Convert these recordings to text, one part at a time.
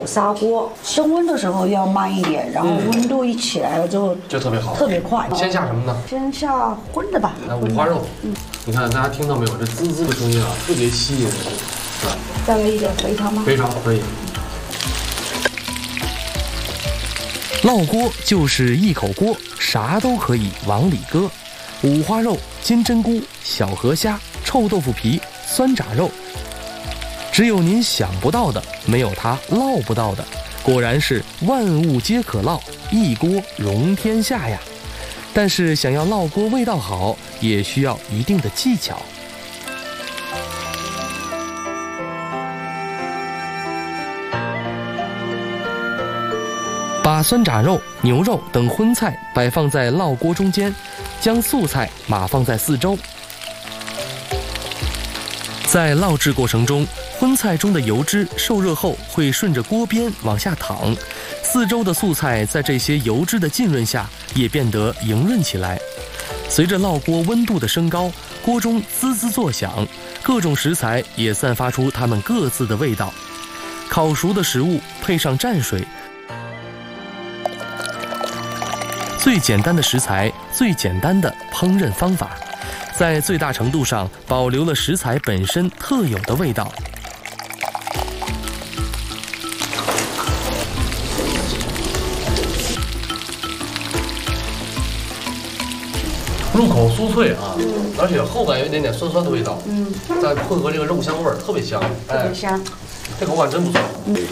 砂锅升温的时候要慢一点，然后温度一起来了之后就特别好， 特别快。 先下什么呢？ 先下荤的吧。 五花肉。你看大家听到没有？这滋滋的声音啊，特别吸引人，是吧？ 再来一点肥肠吗？ 肥肠可以。 烙锅就是一口锅，啥都可以往里搁。五花肉、金针菇、小河虾、臭豆腐皮、酸炸肉，只有您想不到的，没有它烙不到的。果然是万物皆可烙，一锅容天下呀！但是想要烙锅味道好，也需要一定的技巧。把酸炸肉、牛肉等荤菜摆放在烙锅中间，将素菜码放在四周。在烙制过程中，荤菜中的油脂受热后会顺着锅边往下淌，四周的素菜在这些油脂的浸润下也变得莹润起来。随着烙锅温度的升高，锅中滋滋作响，各种食材也散发出它们各自的味道。烤熟的食物配上蘸水，最简单的食材，最简单的烹饪方法，在最大程度上保留了食材本身特有的味道。 入口酥脆啊，而且后感有一点点酸酸的味道，再混合这个肉香味儿，特别香， 特别香。 这口感真不错，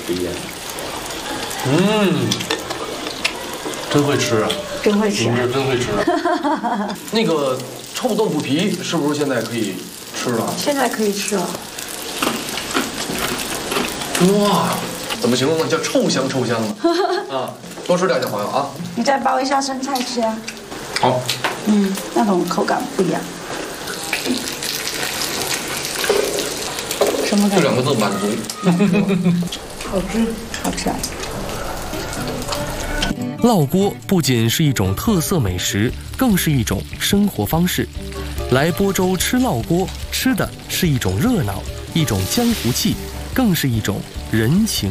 真会吃啊！ 真会吃， 真会吃。那个臭豆腐皮是不是现在可以吃了？ 现在可以吃了。 哇，怎么形容呢？叫臭香臭香的啊！多吃点，小朋友啊。 你再包一下生菜吃啊。 好。 那种口感不一样。什么感觉？ 这两个字满足。 好吃，好吃。 烙锅不仅是一种特色美食，更是一种生活方式。来播州吃烙锅，吃的是一种热闹，一种江湖气，更是一种人情。